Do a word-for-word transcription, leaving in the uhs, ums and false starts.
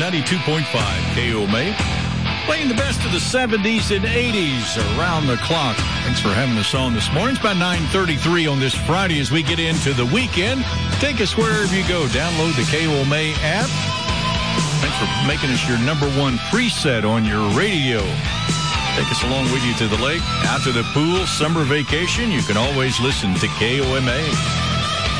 ninety-two point five K O M A. Playing the best of the seventies and eighties around the clock. Thanks for having us on this morning. It's about nine thirty-three on this Friday as we get into the weekend. Take us wherever you go. Download the K O M A app. Thanks for making us your number one preset on your radio. Take us along with you to the lake, out to the pool, summer vacation. You can always listen to K O M A.